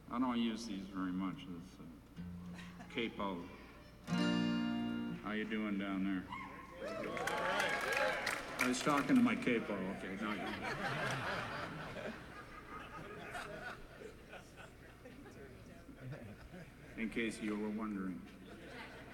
I don't use these very much. It's capo. How you doing down there? I was talking to my capo. Okay, now you. In case you were wondering.